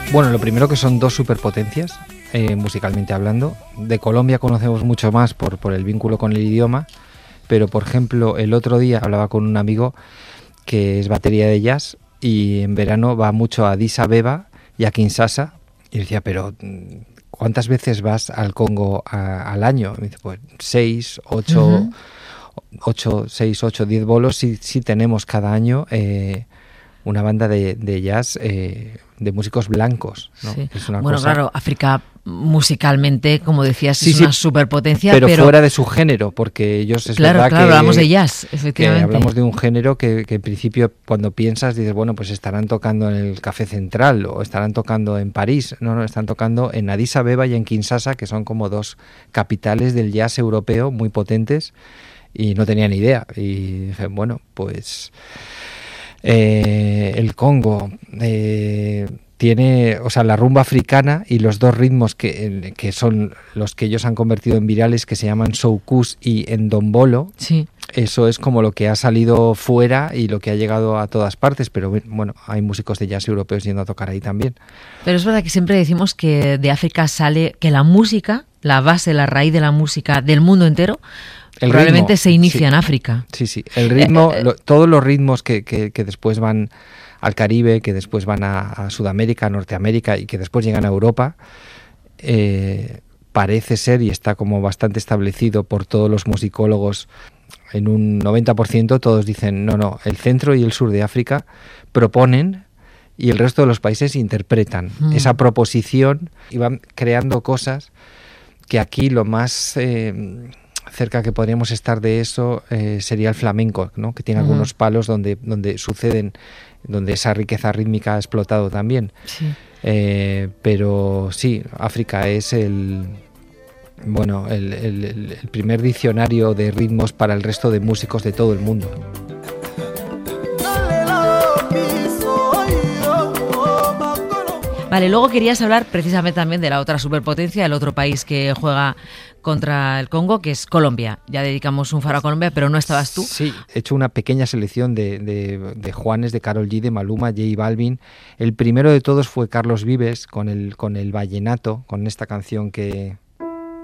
Bueno, lo primero que son dos superpotencias, musicalmente hablando. De Colombia conocemos mucho más por el vínculo con el idioma, pero por ejemplo el otro día hablaba con un amigo que es batería de jazz y en verano va mucho a Addis Abeba y a Kinshasa y decía, pero ¿cuántas veces vas al Congo al año? Y me dice, pues 6, 8, 10 bolos sí tenemos cada año. Una banda de jazz de músicos blancos, ¿no? Sí. Es una bueno, cosa... claro, África musicalmente, como decías, sí, es una superpotencia, pero fuera de su género, porque ellos es claro, verdad claro, que hablamos de jazz, efectivamente. Que hablamos de un género que en principio cuando piensas dices, bueno, pues estarán tocando en el Café Central o estarán tocando en París. No, están tocando en Addis Abeba y en Kinshasa, que son como dos capitales del jazz europeo muy potentes, y no tenía ni idea. Y dije, bueno, pues... el Congo tiene, o sea, la rumba africana y los dos ritmos que son los que ellos han convertido en virales, que se llaman soukous y ndombolo. Sí. Eso es como lo que ha salido fuera y lo que ha llegado a todas partes, pero bueno, hay músicos de jazz europeos yendo a tocar ahí también. Pero es verdad que siempre decimos que de África sale, que la música, la base, la raíz de la música del mundo entero, probablemente ritmo, se inicia en África. Sí, el ritmo, todos los ritmos que después van al Caribe, que después van a Sudamérica, a Norteamérica y que después llegan a Europa, parece ser, y está como bastante establecido por todos los musicólogos, en un 90% todos dicen, no, el centro y el sur de África proponen y el resto de los países interpretan esa proposición y van creando cosas que aquí lo más... cerca que podríamos estar de eso sería el flamenco, ¿no? Que tiene algunos palos donde suceden, donde esa riqueza rítmica ha explotado también. Sí. Pero sí, África es el primer diccionario de ritmos para el resto de músicos de todo el mundo. Vale, luego querías hablar precisamente también de la otra superpotencia, el otro país que juega contra el Congo, que es Colombia. Ya dedicamos un faro a Colombia, pero no estabas tú. Sí, he hecho una pequeña selección de Juanes, de Karol G, de Maluma, J Balvin. El primero de todos fue Carlos Vives con el vallenato, con esta canción que